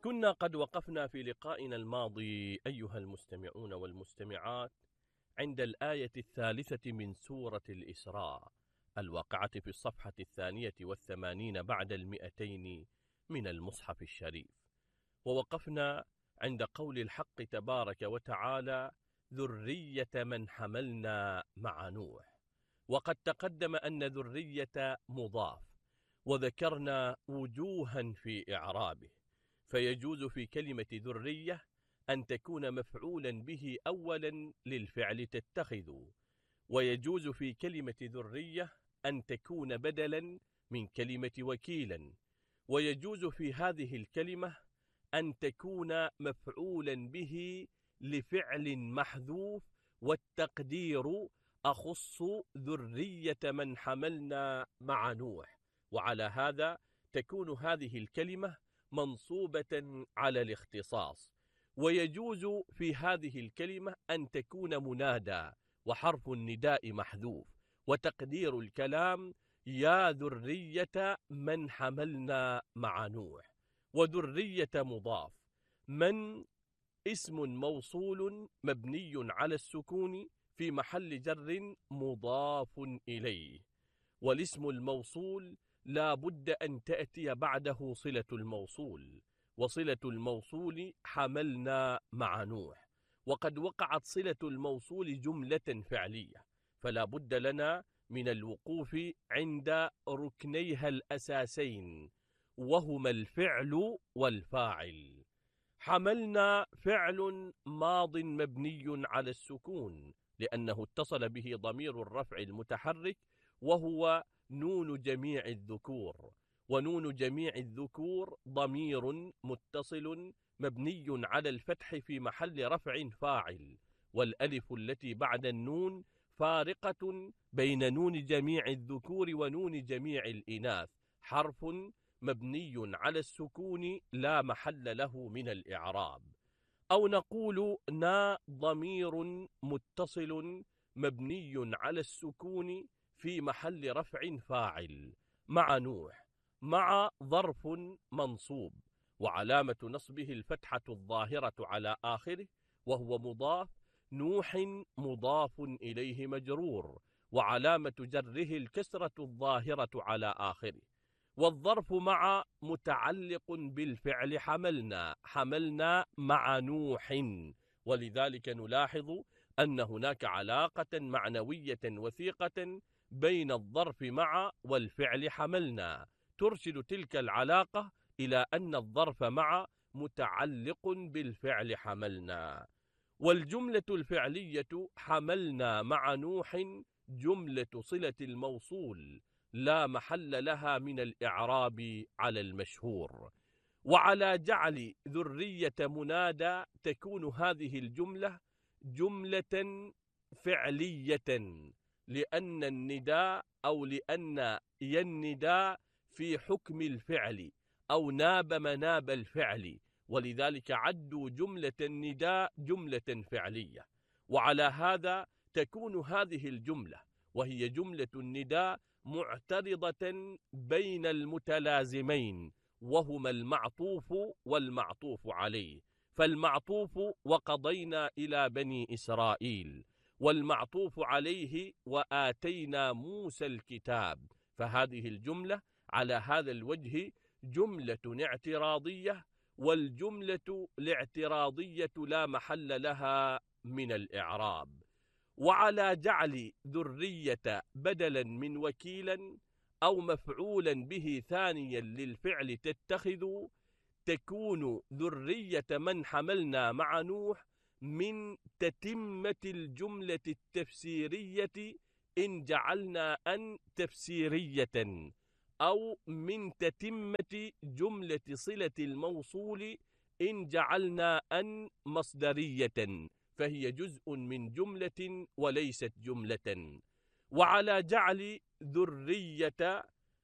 كنا قد وقفنا في لقائنا الماضي أيها المستمعون والمستمعات عند الآية 3 من سورة الإسراء الواقعة في الصفحة 82 بعد 200 من المصحف الشريف، ووقفنا عند قول الحق تبارك وتعالى: ذرية من حملنا مع نوح. وقد تقدم أن ذرية مضاف، وذكرنا وجوها في إعرابه، فيجوز في كلمة ذرية أن تكون مفعولا به أولا للفعل تتخذ، ويجوز في كلمة ذرية أن تكون بدلا من كلمة وكيلا، ويجوز في هذه الكلمة أن تكون مفعولا به لفعل محذوف، والتقدير أخص ذرية من حملنا مع نوح، وعلى هذا تكون هذه الكلمة منصوبة على الاختصاص. ويجوز في هذه الكلمة أن تكون منادى وحرف النداء محذوف، وتقدير الكلام: يا ذرية من حملنا مع نوح. وذرية مضاف، من اسم موصول مبني على السكون في محل جر مضاف إليه، والاسم الموصول لا بد أن تأتي بعده صلة الموصول، وصلة الموصول حملنا مع نوح، وقد وقعت صلة الموصول جملة فعلية، فلا بد لنا من الوقوف عند ركنيها الأساسين، وهما الفعل والفاعل. حملنا فعل ماض مبني على السكون لأنه اتصل به ضمير الرفع المتحرك وهو نون جميع الذكور، ونون جميع الذكور ضمير متصل مبني على الفتح في محل رفع فاعل، والألف التي بعد النون فارقة بين نون جميع الذكور ونون جميع الإناث، حرف مبني على السكون لا محل له من الإعراب. أو نقول نا ضمير متصل مبني على السكون في محل رفع فاعل مع نوح، مع ظرف منصوب، وعلامة نصبه الفتحة الظاهرة على آخره وهو مضاف، نوح مضاف إليه مجرور، وعلامة جره الكسرة الظاهرة على آخره. والظرف مع متعلق بالفعل حملنا مع نوح، ولذلك نلاحظ أن هناك علاقة معنوية وثيقة بين الظرف مع والفعل حملنا، ترشد تلك العلاقة إلى أن الظرف مع متعلق بالفعل حملنا. والجملة الفعلية حملنا مع نوح جملة صلة الموصول لا محل لها من الإعراب على المشهور. وعلى جعل ذرية منادى تكون هذه الجملة جملة فعلية، لأن النداء أو لأن النداء في حكم الفعل أو ناب مناب الفعل، ولذلك عدوا جملة النداء جملة فعلية. وعلى هذا تكون هذه الجملة وهي جملة النداء معترضة بين المتلازمين وهما المعطوف والمعطوف عليه، فالمعطوف وقضينا إلى بني إسرائيل، والمعطوف عليه وآتينا موسى الكتاب، فهذه الجملة على هذا الوجه جملة اعتراضية، والجملة الاعتراضية لا محل لها من الإعراب. وعلى جعل ذرية بدلا من وكيلا أو مفعولا به ثانيا للفعل تتخذ، تكون ذرية من حملنا مع نوح من تتمة الجملة التفسيرية إن جعلنا أن تفسيرية، أو من تتمة جملة صلة الموصول إن جعلنا أن مصدرية، فهي جزء من جملة وليست جملة. وعلى جعل ذرية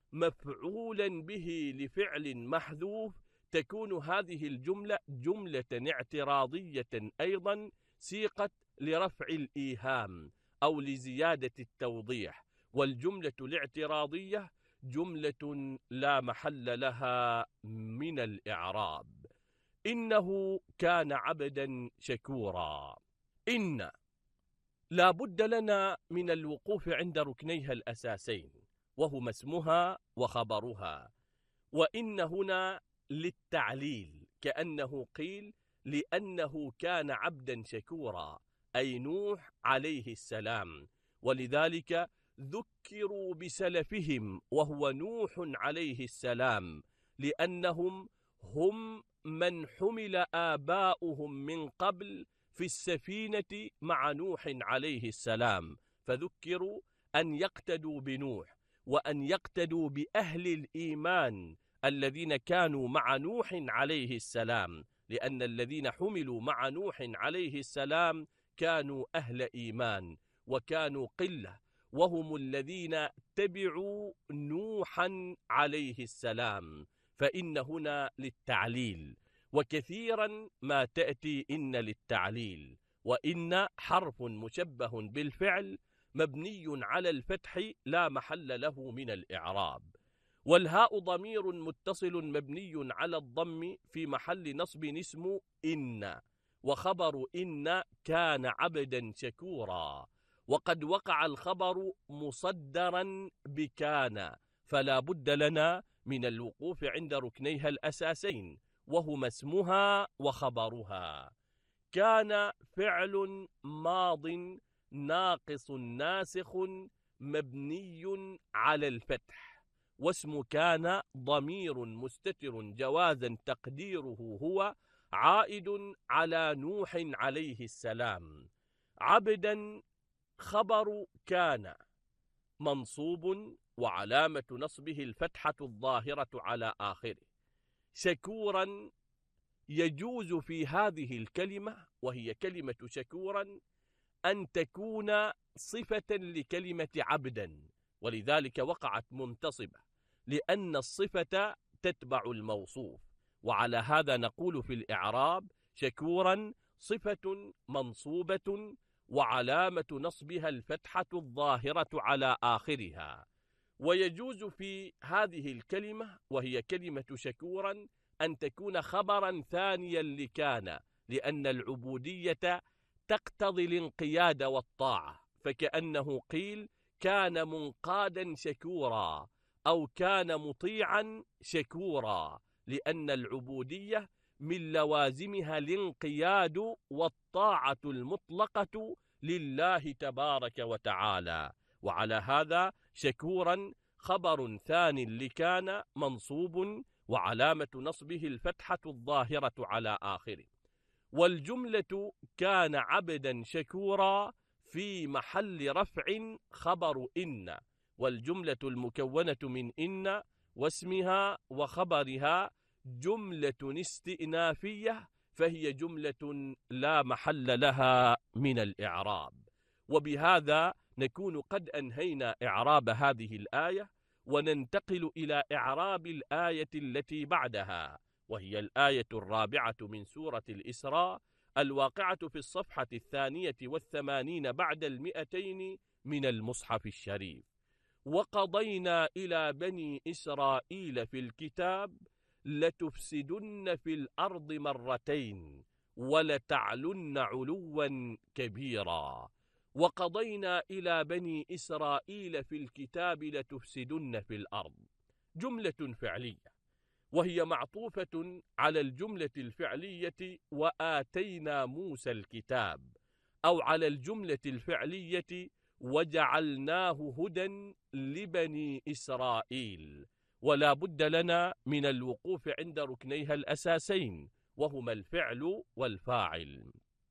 مفعولا به لفعل محذوف تكون هذه الجملة جملة اعتراضية أيضا سيقت لرفع الإيهام أو لزيادة التوضيح، والجملة الاعتراضية جملة لا محل لها من الإعراب. إنه كان عبدا شكورا. إن لا بد لنا من الوقوف عند ركنيها الأساسين، وهما اسمها وخبرها. وإن هنا للتعليل، كأنه قيل لأنه كان عبدا شكورا، أي نوح عليه السلام، ولذلك ذكروا بسلفهم وهو نوح عليه السلام، لأنهم هم من حمل آباؤهم من قبل في السفينة مع نوح عليه السلام، فذكروا أن يقتدوا بنوح وأن يقتدوا بأهل الإيمان الذين كانوا مع نوح عليه السلام، لأن الذين حملوا مع نوح عليه السلام كانوا أهل إيمان وكانوا قلة، وهم الذين تبعوا نوحا عليه السلام. فإن هنا للتعليل، وكثيرا ما تأتي إن للتعليل. وإن حرف مشبه بالفعل مبني على الفتح لا محل له من الإعراب، والهاء ضمير متصل مبني على الضم في محل نصب اسم إن، وخبر إن كان عبدا شكورا. وقد وقع الخبر مصدرا بكان، فلا بد لنا من الوقوف عند ركنيها الأساسين، وهما اسمها وخبرها. كان فعل ماض ناقص ناسخ مبني على الفتح، واسم كان ضمير مستتر جوازا تقديره هو عائد على نوح عليه السلام. عبدا خبر كان منصوب وعلامة نصبه الفتحة الظاهرة على آخره. شكورا يجوز في هذه الكلمة، وهي كلمة شكورا، أن تكون صفة لكلمة عبدا، ولذلك وقعت منتصبة، لأن الصفة تتبع الموصوف. وعلى هذا نقول في الإعراب شكورا صفة منصوبة وعلامة نصبها الفتحة الظاهرة على آخرها. ويجوز في هذه الكلمة وهي كلمة شكورا أن تكون خبرا ثانيا لكان، لأن العبودية تقتضي الانقياد والطاعة، فكأنه قيل كان منقادا شكورا أو كان مطيعا شكورا، لأن العبودية من لوازمها الانقياد والطاعة المطلقة لله تبارك وتعالى. وعلى هذا شكورا خبر ثان لكان منصوب وعلامة نصبه الفتحة الظاهرة على آخره. والجملة كان عبدا شكورا في محل رفع خبر إن، والجملة المكونة من إن واسمها وخبرها جملة استئنافية، فهي جملة لا محل لها من الإعراب. وبهذا نكون قد أنهينا إعراب هذه الآية، وننتقل إلى إعراب الآية التي بعدها، وهي الآية الرابعة من سورة الإسراء، الواقعة في الصفحة 82 بعد 200 من المصحف الشريف. وقضينا إلى بني إسرائيل في الكتاب لتفسدن في الأرض مرتين ولتعلن علوا كبيرا. وقضينا إلى بني إسرائيل في الكتاب لتفسدن في الأرض، جملة فعلية، وهي معطوفة على الجملة الفعلية وآتينا موسى الكتاب، أو على الجملة الفعلية وجعلناه هدى لبني إسرائيل. ولا بد لنا من الوقوف عند ركنيها الأساسين، وهما الفعل والفاعل.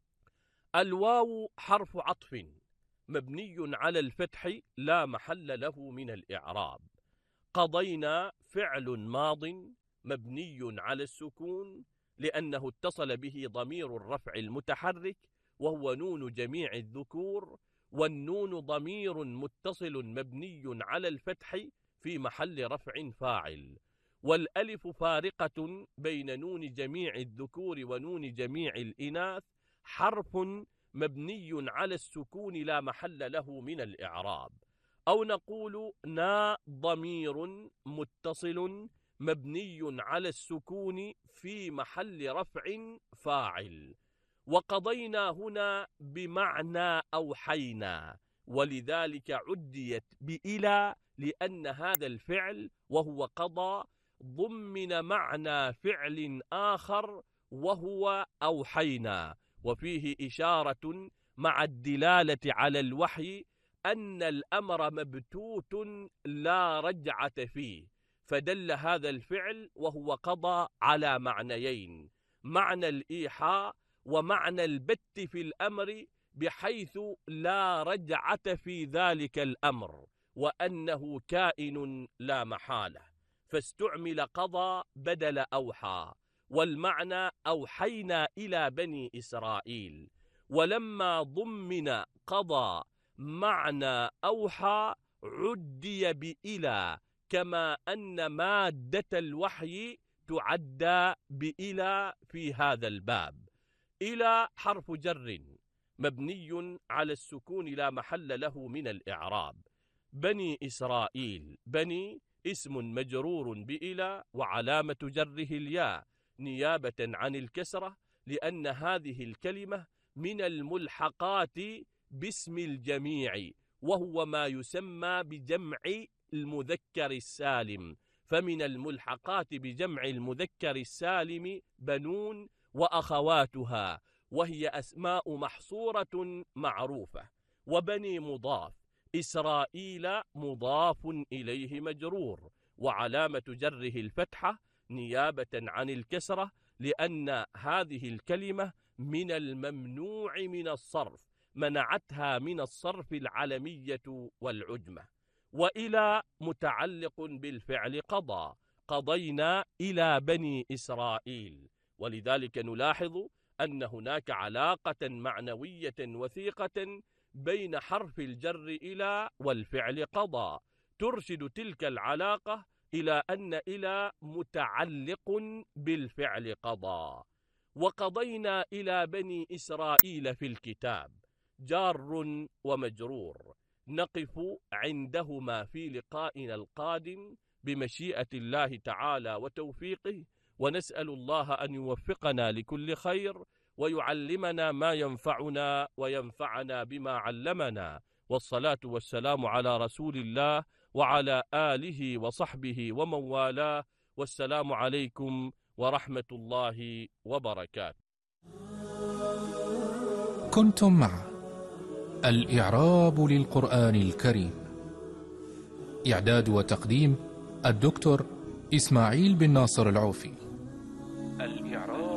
الواو حرف عطف مبني على الفتح لا محل له من الإعراب. قضينا فعل ماض مبني على السكون لأنه اتصل به ضمير الرفع المتحرك وهو نون جميع الذكور، والنون ضمير متصل مبني على الفتح في محل رفع فاعل. والألف فارقة بين نون جميع الذكور ونون جميع الإناث، حرف مبني على السكون لا محل له من الإعراب. أو نقول نا ضمير متصل مبني على السكون في محل رفع فاعل. وقضينا هنا بمعنى أوحينا، ولذلك عديت بإلى، لأن هذا الفعل وهو قضى ضمن معنى فعل آخر وهو أوحينا، وفيه إشارة مع الدلالة على الوحي أن الأمر مبتوت لا رجعة فيه، فدل هذا الفعل وهو قضى على معنيين: معنى الإيحاء ومعنى البت في الأمر، بحيث لا رجعة في ذلك الأمر، وأنه كائن لا محالة، فاستعمل قضى بدل أوحى، والمعنى أوحينا إلى بني إسرائيل. ولما ضمن قضى معنى أوحى عدي بإلى، كما أن مادة الوحي تعدى بإلى في هذا الباب. إلى حرف جر مبني على السكون لا محل له من الإعراب. بني إسرائيل، بني اسم مجرور بإلى وعلامة جره الياء نيابة عن الكسرة، لأن هذه الكلمة من الملحقات باسم الجميع، وهو ما يسمى بجمع المذكر السالم. فمن الملحقات بجمع المذكر السالم بنون وأخواتها، وهي أسماء محصورة معروفة. وبني مضاف، إسرائيل مضاف إليه مجرور، وعلامة جره الفتحة نيابة عن الكسرة، لأن هذه الكلمة من الممنوع من الصرف، منعتها من الصرف العلمية والعجمة. وإلى متعلق بالفعل قضى، قضينا إلى بني إسرائيل، ولذلك نلاحظ أن هناك علاقة معنوية وثيقة بين حرف الجر إلى والفعل قضى، ترشد تلك العلاقة إلى أن إلى متعلق بالفعل قضى. وقضينا إلى بني إسرائيل في الكتاب جار ومجرور، نقف عندهما في لقائنا القادم بمشيئة الله تعالى وتوفيقه، ونسأل الله أن يوفقنا لكل خير، ويعلمنا ما ينفعنا وينفعنا بما علمنا. والصلاة والسلام على رسول الله وعلى آله وصحبه ومن والاه، والسلام عليكم ورحمة الله وبركاته. كنتم مع الإعراب للقرآن الكريم، إعداد وتقديم الدكتور إسماعيل بن ناصر العوفي. الإعراب